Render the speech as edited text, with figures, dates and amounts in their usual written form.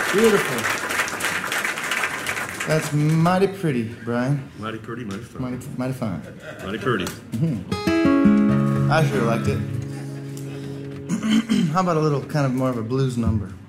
Beautiful. That's mighty pretty, Brian. Mighty pretty, mighty fine. Mighty fine. Mighty pretty. I sure liked it. How about a little kind of more of a blues number?